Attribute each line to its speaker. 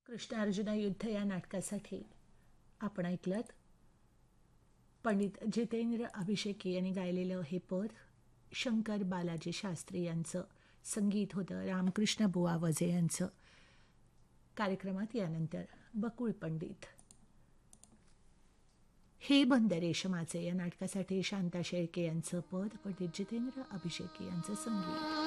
Speaker 1: कृष्ण अर्जुन युद्ध या नाटकासाठी आपण ऐकलत पंडित जितेंद्र अभिषेकी यांनी गायलेलं हे पद. शंकर बालाजी शास्त्री यांचं संगीत होतं. रामकृष्ण बुवा वजे यांचं. कार्यक्रमात यानंतर बकुळ पंडित, हे बंद रेशमाचे या नाटकासाठी शांता शेळके यांचं पद, पंडित जितेंद्र अभिषेकी यांचं संगीत.